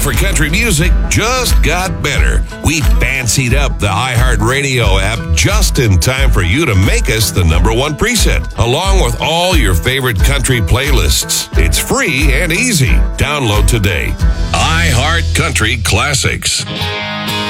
for country music just got better. We fancied up the iHeartRadio app just in time for you to make us the #1 preset, along with all your favorite country playlists. It's free and easy. Download today. iHeart Country Classics.